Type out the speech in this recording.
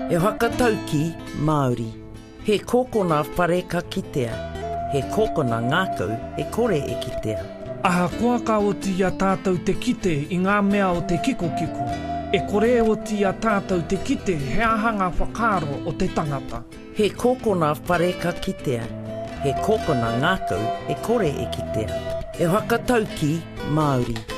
E whakatau ki Māori. He kōkona whare ka kitea. He kōkona ngākau e kore e kitea. Aha koa ka oti a tātou te kite i ngā mea o te kiko. E kore oti a tātou te kite he ahanga whakaro o te tangata. He kōkona whare ka kitea. He kōkona ngākau e kore e kitea. E whakatau ki Māori.